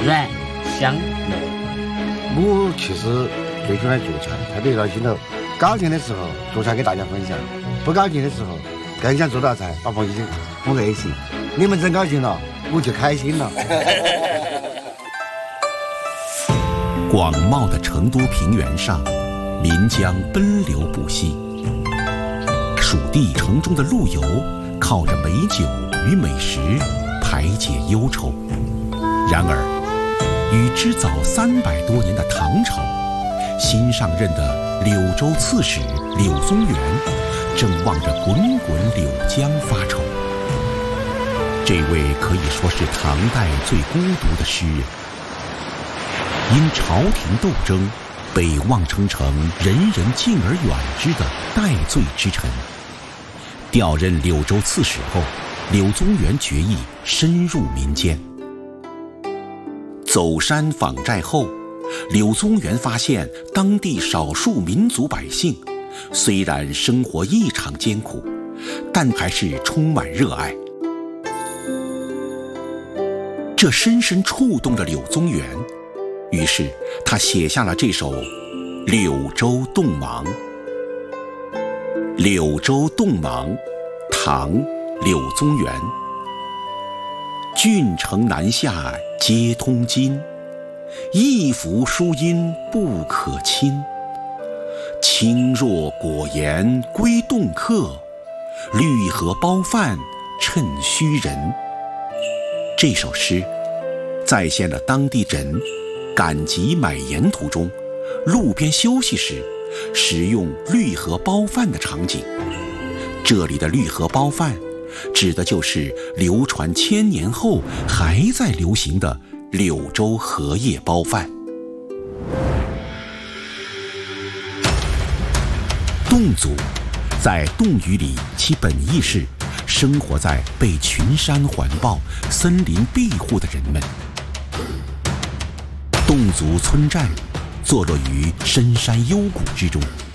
软香嫩。 我其实最喜欢做菜，特别高兴头。高兴的时候做菜给大家分享，不高兴的时候更想做道菜，把朋友哄在一起。你们真高兴了，我就开心了。 广袤的成都平原上，岷江奔流不息。蜀地城中的陆游，靠着美酒与美食排解忧愁。然而，与之早300多年的唐朝，新上任的柳州刺史柳宗元，正望着滚滚柳江发愁。这位可以说是唐代最孤独的诗人，因朝廷斗争，被望称成人人敬而远之的戴罪之臣。调任柳州刺史后，柳宗元决意深入民间。走山访寨后，柳宗元发现当地少数民族百姓虽然生活异常艰苦，但还是充满热爱。这深深触动了柳宗元，于是他写下了这首《柳州洞芒》。柳州洞芒，唐·柳宗元。郡城南下皆通津，一幅书音不可亲。清若果颜归洞客，绿荷包饭趁虚人。这首诗再现了当地人赶集买盐途中，路边休息时食用绿荷包饭的场景。这里的绿荷包饭指的就是流传1000年后还在流行的柳州荷叶包饭。侗族在侗语里，其本意是生活在被群山环抱、森林庇护的人们。侗族村寨坐落于深山幽谷之中，